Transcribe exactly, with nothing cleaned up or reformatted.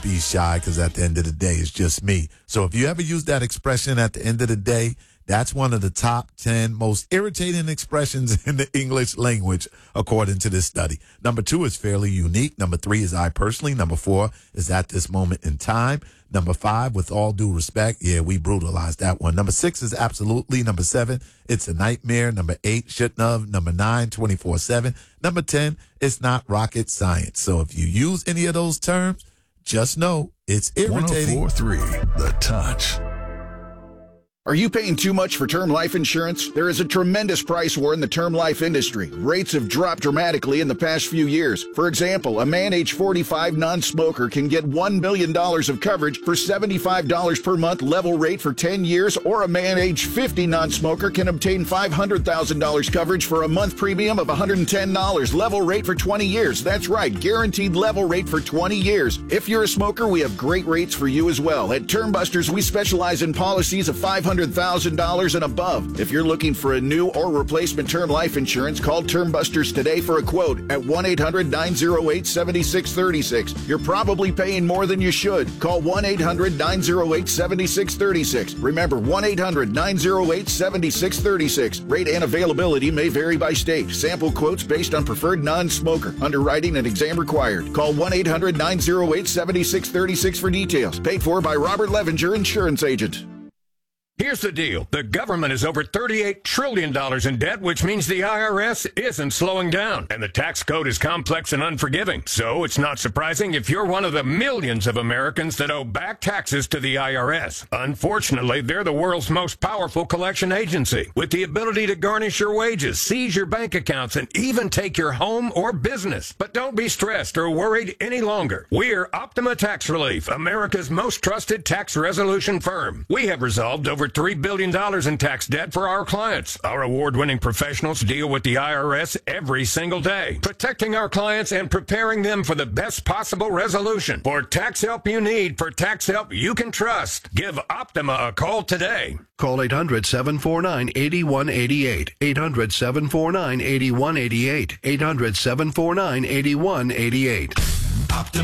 be shy because at the end of the day, it's just me. So if you ever use that expression at the end of the day, that's one of the top ten most irritating expressions in the English language, according to this study. Number two is fairly unique. Number three is I personally. Number four is at this moment in time. Number five, with all due respect. Yeah, we brutalized that one. Number six is absolutely. Number seven, it's a nightmare. Number eight, shouldn't have. Number nine, twenty-four seven. Number ten, it's not rocket science. So if you use any of those terms, just know it's irritating. one oh four point three The Touch. Are you paying too much for term life insurance? There is a tremendous price war in the term life industry. Rates have dropped dramatically in the past few years. For example, a man age forty-five non-smoker can get one million dollars of coverage for seventy-five dollars per month level rate for ten years, or a man age fifty non-smoker can obtain five hundred thousand dollars coverage for a month premium of one hundred ten dollars level rate for twenty years. That's right, guaranteed level rate for twenty years. If you're a smoker, we have great rates for you as well. At Term Busters, we specialize in policies of five hundred thousand dollars and above. If you're looking for a new or replacement term life insurance, call Term Busters today for a quote at one eight hundred nine oh eight seven six three six. You're probably paying more than you should. Call one eight hundred nine oh eight seven six three six. Remember, one eight hundred nine oh eight seven six three six. Rate and availability may vary by state. Sample quotes based on preferred non-smoker. Underwriting and exam required. Call one eight hundred nine oh eight seven six three six for details. Paid for by Robert Levenger, insurance agent. Here's the deal. The government is over thirty-eight trillion dollars in debt, which means the I R S isn't slowing down. And the tax code is complex and unforgiving. So it's not surprising if you're one of the millions of Americans that owe back taxes to the I R S. Unfortunately, they're the world's most powerful collection agency, with the ability to garnish your wages, seize your bank accounts, and even take your home or business. But don't be stressed or worried any longer. We're Optima Tax Relief, America's most trusted tax resolution firm. We have resolved over three billion dollars in tax debt for our clients. Our award-winning professionals deal with the I R S every single day, protecting our clients and preparing them for the best possible resolution. For tax help you need, for tax help you can trust, give Optima a call today. Call eight hundred seven four nine eight one eight eight. eight hundred seven four nine eight one eight eight. eight hundred seven four nine eight one eight eight. Optima.